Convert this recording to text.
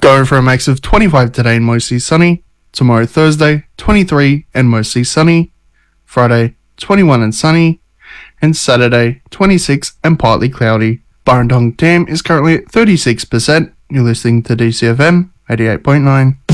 Going for a max of 25 today and mostly sunny. Tomorrow Thursday, 23 and mostly sunny. Friday, 21 and sunny. And Saturday, 26 and partly cloudy. Burrendong Dam is currently at 36%. You're listening to DCFM 88.9.